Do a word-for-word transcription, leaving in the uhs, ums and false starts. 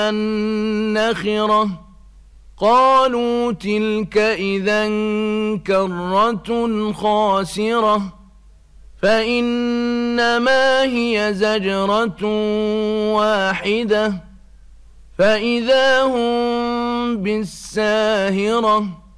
النخرة قالوا تلك إذا كرة خاسرة فإنما هي زجرة واحدة فإذا هم بالساهرة